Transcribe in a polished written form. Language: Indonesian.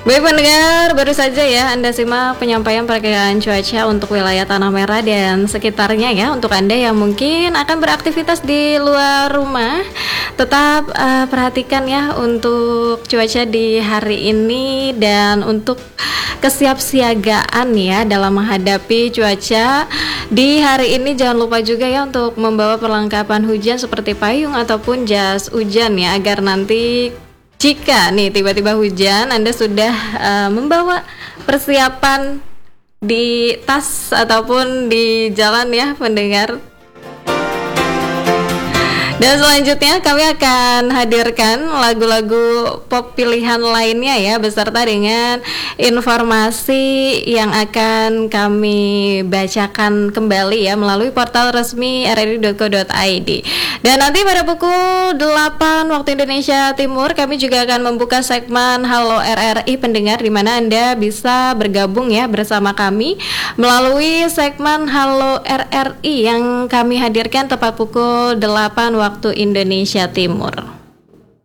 Baik pendengar, baru saja ya Anda simak penyampaian perkiraan cuaca untuk wilayah Tanah Merah dan sekitarnya ya. Untuk Anda yang mungkin akan beraktivitas di luar rumah, tetap perhatikan ya untuk cuaca di hari ini dan untuk kesiapsiagaan ya dalam menghadapi cuaca di hari ini. Jangan lupa juga ya untuk membawa perlengkapan hujan seperti payung ataupun jas hujan ya, agar nanti jika nih tiba-tiba hujan, Anda sudah membawa persiapan di tas ataupun di jalan ya pendengar. Dan selanjutnya kami akan hadirkan lagu-lagu pop pilihan lainnya ya, beserta dengan informasi yang akan kami bacakan kembali ya melalui portal resmi rri.co.id. Dan nanti pada pukul 8 waktu Indonesia Timur kami juga akan membuka segmen Halo RRI pendengar, di mana Anda bisa bergabung ya bersama kami melalui segmen Halo RRI yang kami hadirkan tepat pukul 8 waktu Indonesia Timur.